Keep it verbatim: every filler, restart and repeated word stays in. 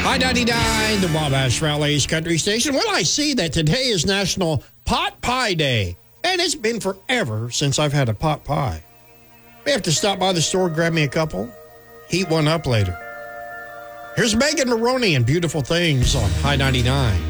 I ninety-nine, the Wabash Valley's country station. Well, I see that today is National Pot Pie Day, and it's been forever since I've had a pot pie. May have to stop by the store, grab me a couple, heat one up later. Here's Megan Maroney and Beautiful Things on High ninety-nine.